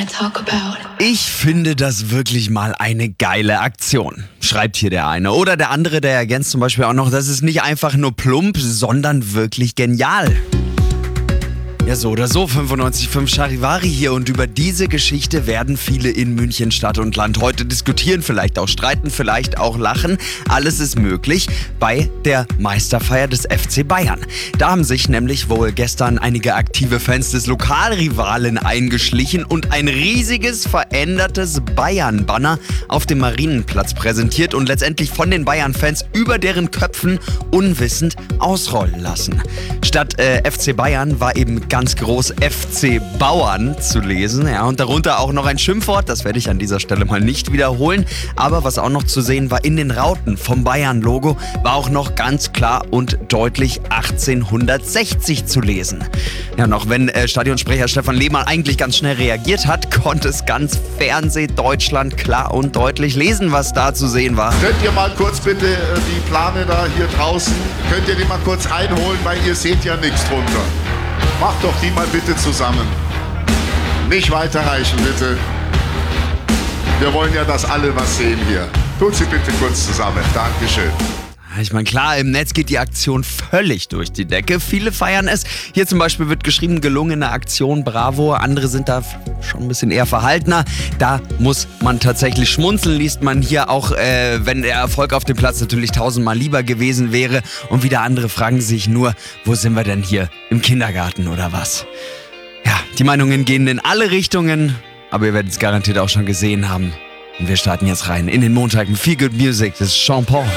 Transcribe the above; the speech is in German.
wanna talk about. Ich finde das wirklich mal eine geile Aktion, schreibt hier der eine. Oder der andere, der ergänzt zum Beispiel auch noch, das ist nicht einfach nur plump, sondern wirklich genial. Ja, so oder so, 95.5 Charivari hier und über diese Geschichte werden viele in München Stadt und Land heute diskutieren, vielleicht auch streiten, vielleicht auch lachen. Alles ist möglich bei der Meisterfeier des FC Bayern. Da haben sich nämlich wohl gestern einige aktive Fans des Lokalrivalen eingeschlichen und ein riesiges verändertes Bayern-Banner auf dem Marienplatz präsentiert und letztendlich von den Bayern-Fans über deren Köpfen unwissend ausrollen lassen. Statt FC Bayern war eben ganz groß FC Bauern zu lesen. Ja, und darunter auch noch ein Schimpfwort, das werde ich an dieser Stelle mal nicht wiederholen. Aber was auch noch zu sehen war, in den Rauten vom Bayern-Logo war auch noch ganz klar und deutlich 1860 zu lesen. Ja, und auch wenn Stadionsprecher Stefan Lehmann eigentlich ganz schnell reagiert hat, konnte es ganz Fernsehdeutschland klar und deutlich lesen, was da zu sehen war. Könnt ihr mal kurz bitte die Plane da hier draußen, könnt ihr die mal kurz einholen, weil ihr seht ja nichts drunter. Macht doch die mal bitte zusammen. Nicht weiterreichen, bitte. Wir wollen ja, dass alle was sehen hier. Tut sie bitte kurz zusammen. Dankeschön. Ich meine, klar, im Netz geht die Aktion völlig durch die Decke. Viele feiern es. Hier zum Beispiel wird geschrieben, gelungene Aktion, bravo. Andere sind da schon ein bisschen eher verhaltener. Da muss man tatsächlich schmunzeln, liest man hier auch, wenn der Erfolg auf dem Platz natürlich tausendmal lieber gewesen wäre. Und wieder andere fragen sich nur, wo sind wir denn hier? Im Kindergarten oder was? Ja, die Meinungen gehen in alle Richtungen. Aber ihr werdet es garantiert auch schon gesehen haben. Und wir starten jetzt rein in den Montag mit Feel Good Music. Das ist Sean Paul.